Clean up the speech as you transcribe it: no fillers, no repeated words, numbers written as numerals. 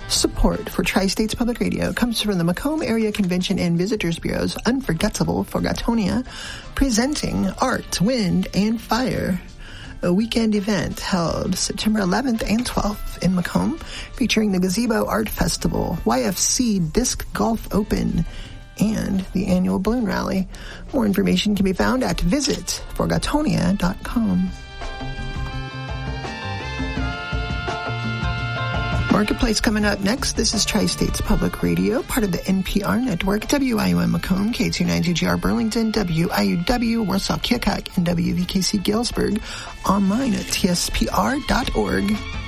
Support for Tri-States Public Radio comes from the Macomb Area Convention and Visitors Bureau's Unforgettable Forgotonia, presenting Art, Wind, and Fire, a weekend event held September 11th and 12th in Macomb, featuring the Gazebo Art Festival, YFC Disc Golf Open, and the annual balloon rally. More information can be found at visitforgotonia.com. Marketplace coming up next. This is Tri-States Public Radio, part of the NPR network, WIUM Macomb, K292GR Burlington, WIUW Warsaw Keokuk, and WVKC Galesburg, online at tspr.org.